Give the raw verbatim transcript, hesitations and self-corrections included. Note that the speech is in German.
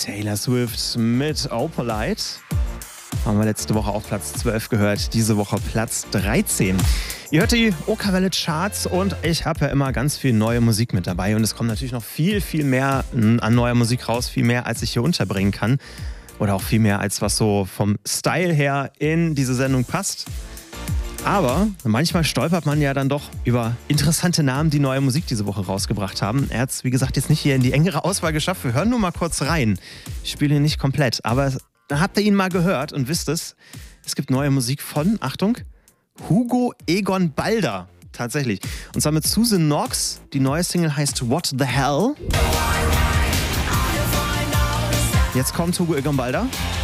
Taylor Swift mit Opalite. Haben wir letzte Woche auf Platz zwölf gehört, diese Woche Platz dreizehn. Ihr hört die Okerwelle Charts und ich habe ja immer ganz viel neue Musik mit dabei. Und es kommt natürlich noch viel, viel mehr an neuer Musik raus, viel mehr, als ich hier unterbringen kann. Oder auch viel mehr, als was so vom Style her in diese Sendung passt. Aber manchmal stolpert man ja dann doch über interessante Namen, die neue Musik diese Woche rausgebracht haben. Er hat es, wie gesagt, jetzt nicht hier in die engere Auswahl geschafft. Wir hören nur mal kurz rein. Ich spiele ihn nicht komplett, aber da habt ihr ihn mal gehört und wisst es. Es gibt neue Musik von, Achtung, Hugo Egon Balder. Tatsächlich. Und zwar mit Susan Knox. Die neue Single heißt What the Hell. Jetzt kommt Hugo Egon Balder.